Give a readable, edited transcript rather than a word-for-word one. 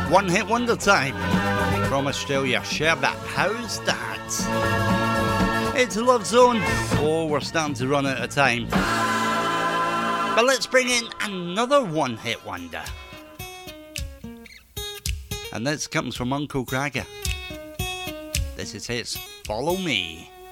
One hit wonder time from Australia. Share that. How's that? It's a Love Zone. Oh, we're starting to run out of time. But let's bring in another one hit wonder. And this comes from Uncle Cragger. This is his Follow Me.